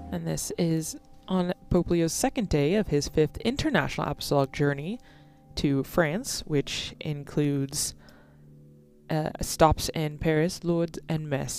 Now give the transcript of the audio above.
And this is on Pope Leo's second day of his 5th international apostolic journey to France, which includes stops in Paris, Lourdes, and Metz.